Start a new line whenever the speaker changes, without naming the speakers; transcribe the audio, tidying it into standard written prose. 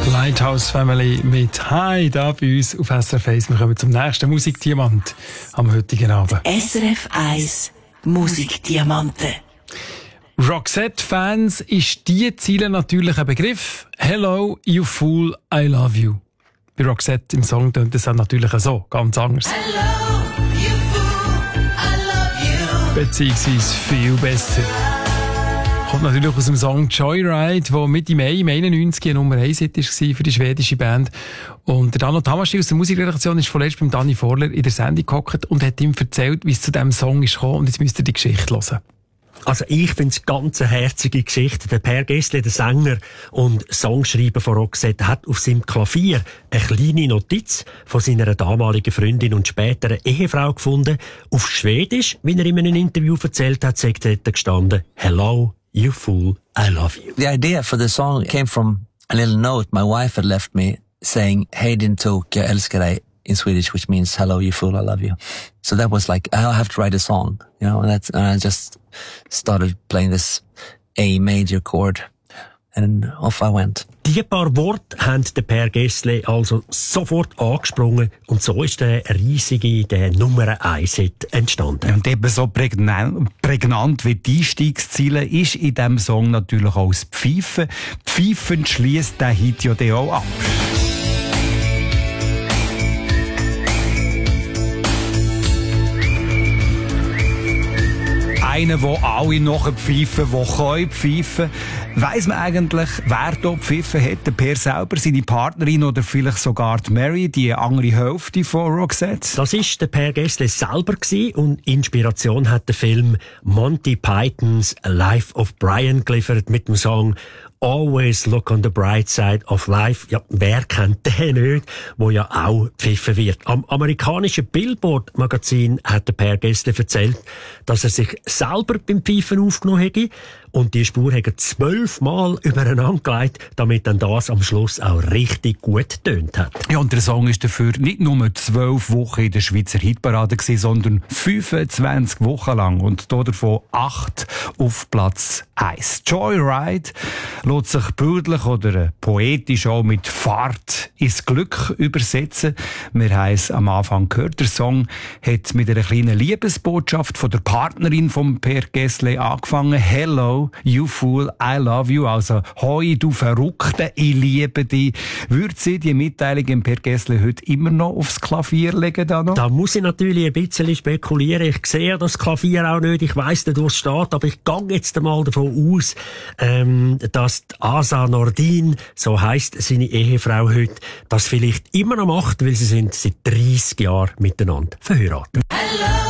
Lighthouse Family mit Hi da bei uns auf SRF 1. Wir kommen zum nächsten Musikdiamant am heutigen Abend.
SRF 1 Musikdiamanten.
Roxette-Fans ist diese Ziele natürlich ein Begriff. Hello, you fool, I love you. Bei Roxette im Song tönt es natürlich so, ganz anders.
Hello, you fool, I love you.
Beziehungsweise viel besser. Kommt natürlich aus dem Song Joyride, der Mitte Mai im 91 eine Nummer 1 Hit war für die schwedische Band. Und der Dano Tamaschi aus der Musikredaktion ist vorletzt beim Dani Vorler in der Sendung gehockt und hat ihm erzählt, wie es zu diesem Song ist gekommen. Und jetzt müsst ihr die Geschichte hören.
Also ich finde es ganz eine herzige Geschichte. Der Per Gessle, der Sänger und Songschreiber von Roxette, hat auf seinem Klavier eine kleine Notiz von seiner damaligen Freundin und späteren Ehefrau gefunden. Auf Schwedisch, wie er in einem Interview erzählt hat, sagt er gestanden: Hello, you fool, I love you.
The idea for the song came from a little note my wife had left me saying "Hej din tok, jag älskar dig" in Swedish, which means "Hello, you fool, I love you." So that was like, I'll have to write a song, you know, and I just started playing this A major chord and off I went.
Die paar Worte haben der Per Gessle also sofort angesprungen und so ist der Nummer 1 Hit entstanden.
Und eben so prägnant wie die Einstiegsziele ist in diesem Song natürlich auch das Pfeifen. Pfeifen schliesst den Hit ja dann auch ab. Einer, wo alle nachher pfeifen, der kann pfeifen. Weiss man eigentlich, wer hier gepfiffen hat? Der Per selber, seine Partnerin oder vielleicht sogar die Mary, die andere Hälfte von Roxette?
Das war der Per Gessle selber gewesen und Inspiration hat der Film Monty Pythons Life of Brian geliefert mit dem Song Always Look on the Bright Side of Life. Ja, wer kennt den nicht, wo ja auch gepfiffen wird. Am amerikanischen Billboard-Magazin hat der Per Gessle erzählt, dass er sich selber beim Pfeifen aufgenommen hätte und die Spur hätte 12 Mal übereinander gelegt, damit dann das am Schluss auch richtig gut getönt hat.
Ja, und der Song ist dafür nicht nur 12 Wochen in der Schweizer Hitparade gewesen, sondern 25 Wochen lang und davon 8 auf Platz 1. Joyride lässt sich bildlich oder poetisch auch mit Fahrt ins Glück übersetzen. Wir haben es am Anfang gehört, der Song hat mit einer kleinen Liebesbotschaft von der Partnerin von Per Gessle angefangen. Hello, you fool, I love you. Also, hoi, du Verrückte, ich liebe dich. Würde sie die Mitteilung im Per Gessle heute immer noch aufs Klavier legen? Da
muss ich natürlich ein bisschen spekulieren. Ich sehe das Klavier auch nicht. Ich weiss nicht, wo es steht, aber ich gehe jetzt einmal davon aus, dass Asa Nordin, so heisst seine Ehefrau heute, das vielleicht immer noch macht, weil sie sind seit 30 Jahren miteinander verheiratet.
Hello.